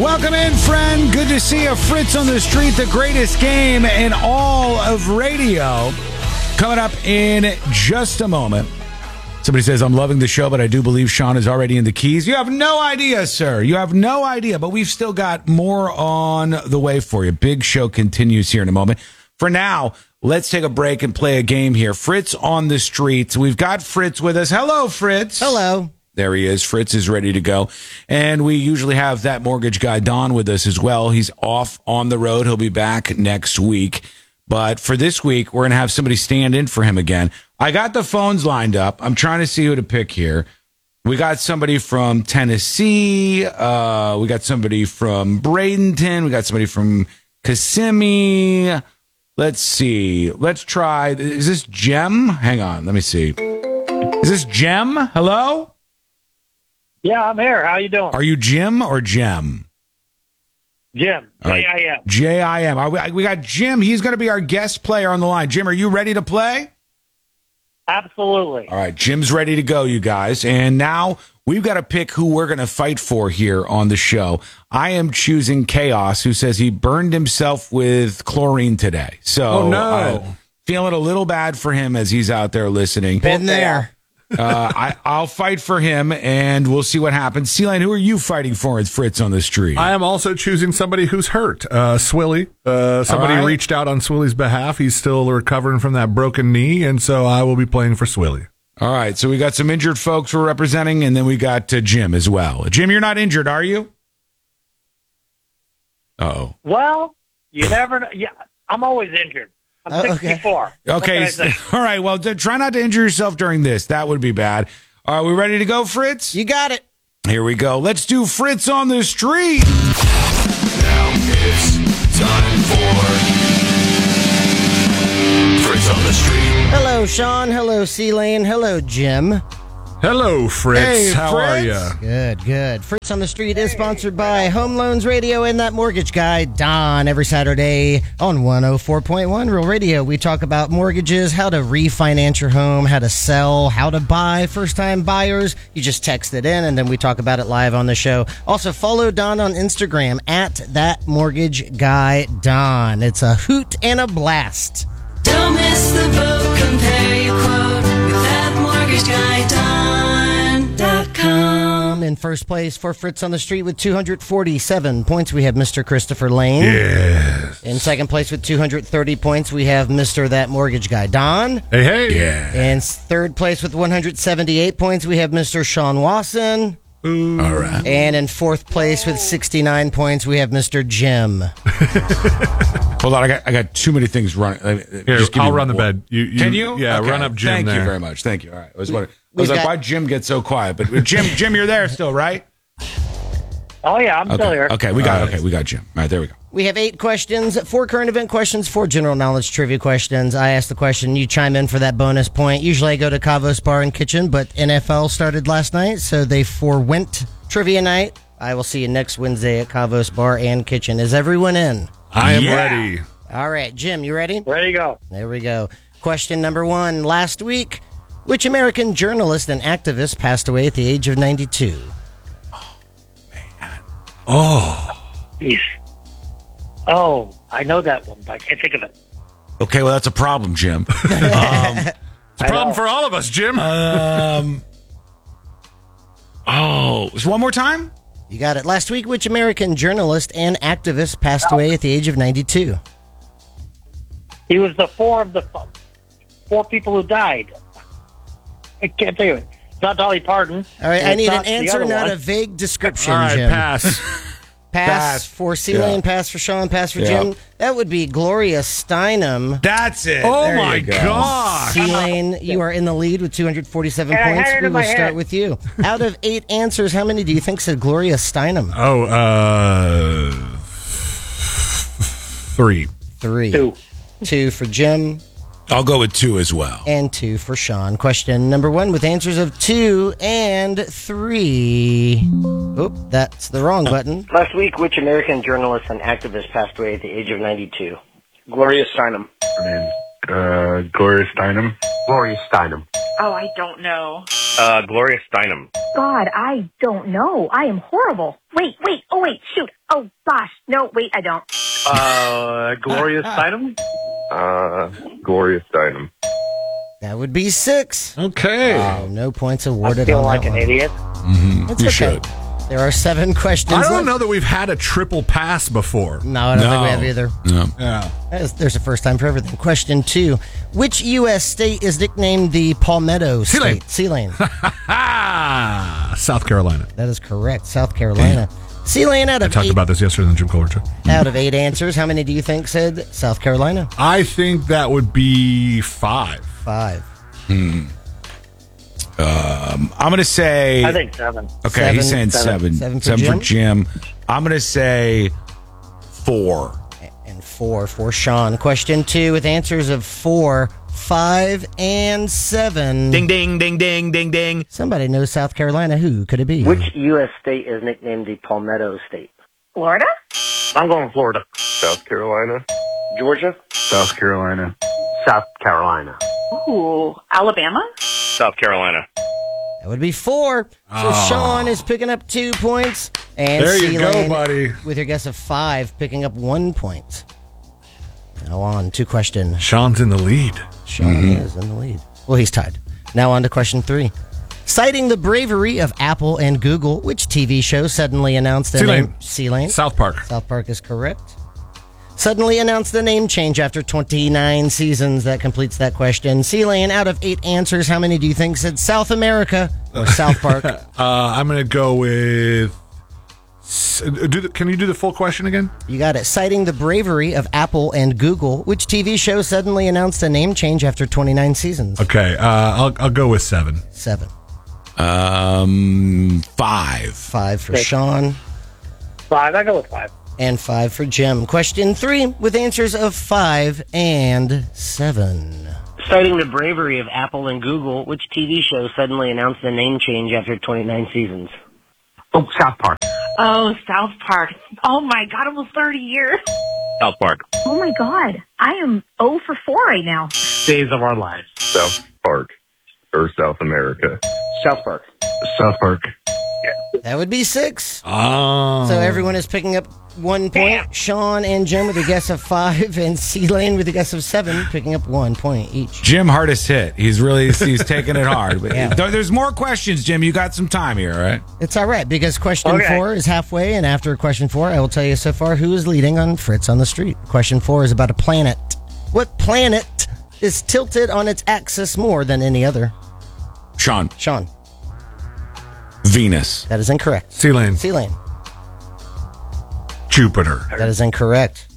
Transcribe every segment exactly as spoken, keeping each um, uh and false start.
Welcome in, friend. Good to see you. Fritz on the Street, the greatest game in all of radio. Coming up in just a moment. Somebody says, I'm loving the show, but I do believe Sean is already in the keys. You have no idea, sir. You have no idea, but we've still got more on the way for you. Big show continues here in a moment. For now, let's take a break and play a game here. Fritz on the Streets. We've got Fritz with us. Hello, Fritz. Hello. There he is. Fritz is ready to go. And we usually have that mortgage guy, Don, with us as well. He's off on the road. He'll be back next week. But for this week, we're going to have somebody stand in for him again. I got the phones lined up. I'm trying to see who to pick here. We got somebody from Tennessee. Uh, we got somebody from Bradenton. We got somebody from Kissimmee. Let's see. Let's try. Is this Jem? Hang on. Let me see. Is this Jem? Hello? Yeah, I'm here. How you doing? Are you Jim or Jem? Jim. All right. J I M. J I M. Are we, we got Jim. He's going to be our guest player on the line. Jim, are you ready to play? Absolutely. All right. Jim's ready to go, you guys. And now we've got to pick who we're going to fight for here on the show. I am choosing Chaos, who says he burned himself with chlorine today. So, oh, no. uh, feeling a little bad for him as he's out there listening. Been there. uh, I, I'll fight for him, and we'll see what happens. C-Lane, who are you fighting for with Fritz on the Street? I am also choosing somebody who's hurt. Uh, Swilly. Uh, somebody right. reached out on Swilly's behalf. He's still recovering from that broken knee, and so I will be playing for Swilly. All right, so we got some injured folks we're representing, and then we got uh, Jim as well. Jim, you're not injured, are you? Uh-oh. Well, you never know. Yeah, I'm always injured. I'm Oh, okay. sixty-four. Okay, all right, well, d- try not to injure yourself during this. That would be bad. Are we ready to go, Fritz? You got it. Here we go. Let's do Fritz on the Street. Now it's time for Fritz on the Street. Hello, Sean. Hello, C-Lane. Hello, Jim. Hello, Fritz. Hey, How Fritz. are you? Good, good. Fritz on the Street is sponsored by Home Loans Radio and that mortgage guy, Don, every Saturday on one oh four point one Real Radio. We talk about mortgages, how to refinance your home, how to sell, how to buy, first-time buyers. You just text it in, and then we talk about it live on the show. Also, follow Don on Instagram, at that mortgage guy, Don. It's a hoot and a blast. Don't miss the boat, compare your quote with that mortgage guy, Don dot com. In first place for Fritz on the Street with two hundred forty-seven points, we have Mister Christopher Lane. Yes. In second place with two hundred thirty points, we have Mister That Mortgage Guy, Don. Hey, hey. Yeah. In third place with one hundred seventy-eight points, we have Mister Sean Wasson. Ooh. All right. And in fourth place with sixty-nine points, we have Mister Jim. Hold on, I got I got too many things running. Uh, Here, just give I'll me run the one. bed. You, you, Can you? Yeah, Okay. run up Jim Thank there. you very much. Thank you. All right. I was, wondering, I was We've like, got- why'd Jim get so quiet? But Jim, Jim, you're there still, right? Oh, yeah, I'm Okay. still here. Okay, we got okay, we got Jim. All right, there we go. We have eight questions, four current event questions, four general knowledge trivia questions. I ask the question, you chime in for that bonus point. Usually I go to Cavo's Bar and Kitchen, but N F L started last night, so they forewent trivia night. I will see you next Wednesday at Cavo's Bar and Kitchen. Is everyone in? I am Yeah. ready. All right, Jim, you ready? Ready to go. There we go. Question number one. Last week, which American journalist and activist passed away at the age of ninety-two? Jeez. Oh, I know that one, but I can't think of it. Okay, well that's a problem, Jim. It's a I problem know. for all of us, Jim. Um. Oh, just one more time. You got it. Last week, which American journalist and activist passed away at the age of ninety-two? He was the four of the f- four people who died. I can't think of it. It's not Dolly Parton. All right, and I it's need not an the answer, other not one. a vague description, all right, Jim. pass. Pass, Pass. for C-Lane, Yeah. pass for Sean, pass for Yeah. Jim. That would be Gloria Steinem. That's it. Oh, There my you go. gosh. C-Lane, you are in the lead with two hundred forty-seven And I had points. it in We will my start head. with you. Out of eight answers, how many do you think said Gloria Steinem? Oh, uh, three. Three. Two. Two for Jim. I'll go with two as well. And two for Sean. Question number one with answers of two and three. Oop, that's the wrong button. Last week, which American journalist and activist passed away at the age of ninety-two? Gloria Steinem. Uh, Gloria Steinem. Gloria Steinem. Oh, I don't know. Uh, Gloria Steinem. God, I don't know. I am horrible. Wait, wait, oh wait, shoot. Oh, No, wait, I don't. Uh, Gloria Steinem? Uh, Gloria Steinem. That would be six. Okay. Oh, no points awarded. I feel on like that an one. idiot. Mm-hmm. That's You okay. should. There are seven questions I don't left. know that we've had a triple pass before. No, I don't No. think we have either. No. Yeah. There's, there's a first time for everything. Question two. Which U S state is nicknamed the Palmetto Sea-Lane. State? Sea-Lane. Ah, South Carolina. That is correct. South Carolina. Sea-Lane out I of talked eight, about this yesterday on the Jim Kohler show. out of eight answers, how many do you think said South Carolina? I think that would be five. Five. Um, I'm going to say. I think seven. Okay, Seven. he's saying Seven. seven. Seven for for Jim. I'm going to say four. And four for Sean. Question two with answers of four, five, and seven. Ding, ding, ding, ding, ding, ding. Somebody knows South Carolina. Who could it be? Which U S state is nicknamed the Palmetto State? Florida? I'm going Florida. South Carolina. Georgia? South Carolina. South Carolina. Ooh, Alabama? South Carolina. That would be four. So Sean is picking up two points. And There you go, Sea-Lane, buddy. with your guess of five, picking up one point. Now on to question. Sean's in the lead. Sean is in the lead. Well, he's tied. Now on to question three. Citing the bravery of Apple and Google, which T V show suddenly announced the Sea-Lane. name? Sea-Lane. South Park. South Park is correct. Suddenly announced the name change after twenty-nine seasons. That completes that question. Sea-Lane, out of eight answers, how many do you think said South America or South Park? Uh, I'm going to go with. s- Do the, can you do the full question again? You got it. Citing the bravery of Apple and Google, which T V show suddenly announced a name change after twenty-nine seasons? Okay, uh, I'll I'll go with seven. Seven. Um, five. Five for Sean. Five. I go with five. And five for Jim. Question three with answers of five and seven. Citing the bravery of Apple and Google, which T V show suddenly announced a name change after twenty-nine seasons? Oh, South Park. Oh, South Park. Oh my God, almost thirty years. South Park. Oh my God, I am oh for four right now. Days of Our Lives. South Park. Or South America. South Park. South Park. That would be six. Oh. So everyone is picking up one point. Sean and Jim with a guess of five, and Sea-Lane with a guess of seven, picking up one point each. Jim, hardest hit. He's really he's taking it hard. But Yeah. there- there's more questions, Jim. You got some time here, all right? It's all right, because question Okay. four is halfway, and after question four, I will tell you so far who is leading on Fritz on the Street. Question four is about a planet. What planet is tilted on its axis more than any other? Sean, Sean, Venus. that is incorrect. Sea-Lane. Sea-Lane, Jupiter. that is incorrect.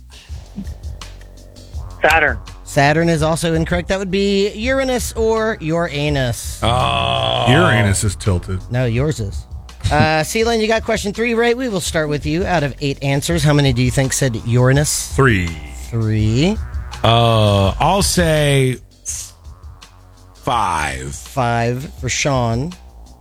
Saturn. Saturn is also incorrect. That would be Uranus or Uranus. Oh. Uranus is tilted. No, yours is. Uh, Sea-Lane, you got question three right. We will start with you. Out of eight answers, how many do you think said Uranus? Three. Three. Uh, I'll say five. Five for Sean.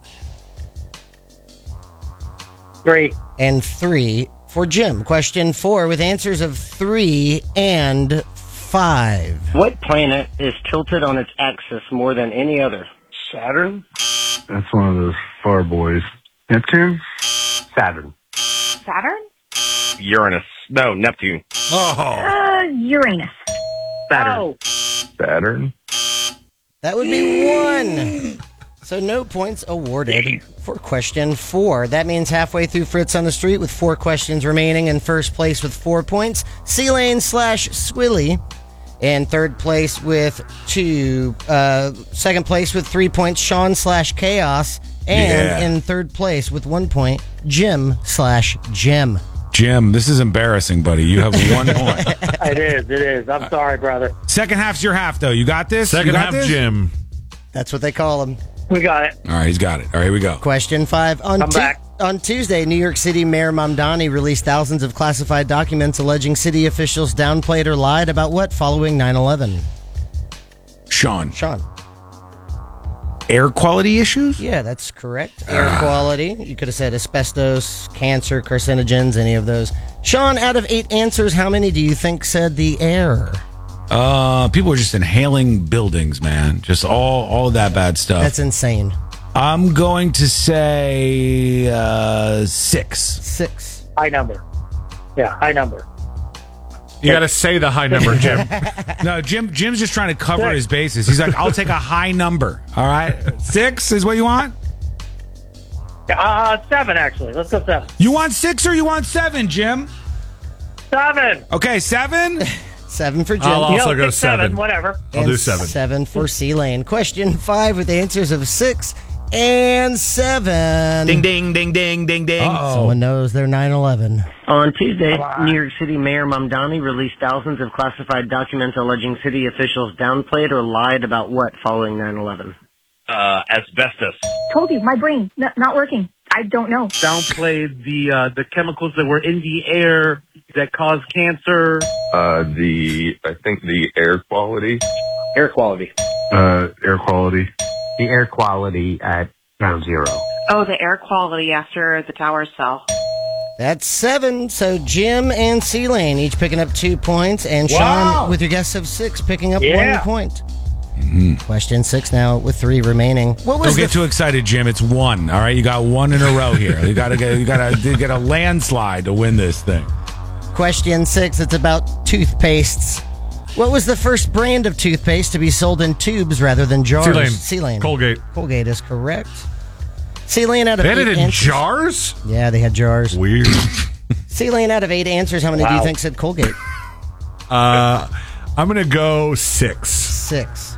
Three. And three for Jim. Question four with answers of three and five. What planet is tilted on its axis more than any other? Saturn? That's one of those far boys. Neptune? Saturn. Saturn? Uranus. No, Neptune. Oh. Uh, Uranus. Saturn. Oh, Saturn? That would be one. So no points awarded for question four. That means halfway through Fritz on the Street with four questions remaining. In first place with four points, Sea-Lane slash Swilly. And third place with two. Uh, second place with three points, Sean slash Chaos. And Yeah. in third place with one point, Jim slash Jim. Jim, this is embarrassing, buddy. You have one point. It is. It is. I'm sorry, brother. Second half's your half, though. You got this? Second you got half, this? Jim. That's what they call him. We got it. All right, he's got it. All right, here we go. Question five. On, I'm Tu- back. on Tuesday, New York City Mayor Mamdani released thousands of classified documents alleging city officials downplayed or lied about what following nine eleven? Sean, Sean. air quality issues? Yeah, that's correct. Air quality. You could have said asbestos, cancer, carcinogens, any of those. Sean, out of eight answers, how many do you think said the air? Uh, people are just inhaling buildings, man. Just all all of that bad stuff. That's insane. I'm going to say uh, six. Six. High number. Yeah, high number. You got to say the high number, Jim. No, Jim. Jim's just trying to cover Six. his bases. He's like, I'll take a high number. All right, six is what you want. Uh, seven, actually. Let's go seven. You want six or you want seven, Jim? Seven. Okay, seven. Seven for Jim. I'll also You know, go six, seven. seven. Whatever. I'll and do seven. Seven for C-Lane. Question five with the answers of six and seven. Ding, ding, ding, ding, ding, ding. Someone knows they're nine eleven. On Tuesday, New York City Mayor Mamdani released thousands of classified documents alleging city officials downplayed or lied about what following nine eleven? Uh, asbestos. Told you, my brain, n- not working. I don't know. Downplayed the uh, the chemicals that were in the air that cause cancer. Uh, the, I think the air quality. Air quality. Uh, air quality. The air quality at ground zero. Oh, the air quality after the towers fell. That's seven. So Jim and C-Lane each picking up two points, and Wow. Sean with your guess of six picking up Yeah. one point. Question six now with three remaining. What was Don't the get too excited, Jim. It's one. All right, you got one in a row here. You got to get you got to get a landslide to win this thing. Question six? It's about toothpastes. What was the first brand of toothpaste to be sold in tubes rather than jars? C-Lane. C-Lane. Colgate. Colgate is correct. C-Lane out of They had eight it in answers. jars? Yeah, they had jars. Weird. C-Lane out of eight answers, how many do you Wow. think said Colgate? Uh, I'm going to go six. Six.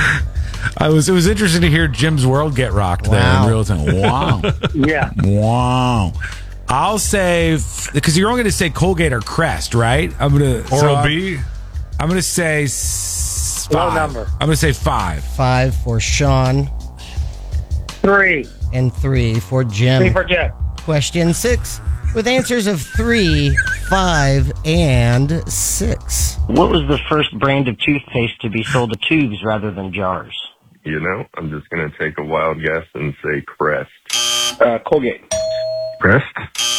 I was. It was interesting to hear Jim's world get rocked there Wow. in real time. Wow, Yeah. wow. I'll say because you're only going to say Colgate or Crest, right? I'm gonna so Oral I'm- B? I'm going to say s- five. Low number. I'm going to say five. Five for Sean Three. and three for Jim. Three for Jim. Question six with answers of three, five, and six. What was the first brand of toothpaste to be sold in tubes rather than jars? You know, I'm just going to take a wild guess and say Crest. Uh, Colgate. Crest?